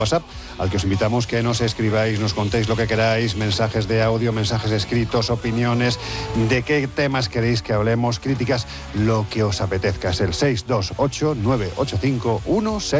WhatsApp, al que os invitamos que nos escribáis, nos contéis lo que queráis, mensajes de audio, mensajes escritos, opiniones, de qué temas queréis que hablemos, críticas, lo que os apetezca. Es el 628 985 16